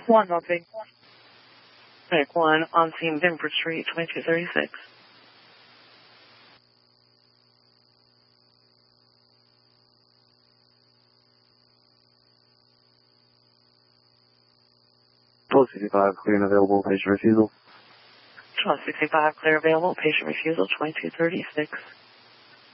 1, okay. Medic 1, on scene, Binford Street, 2236. Twelve 65, clear and available, patient refusal. 1265, clear available, patient refusal, 2236.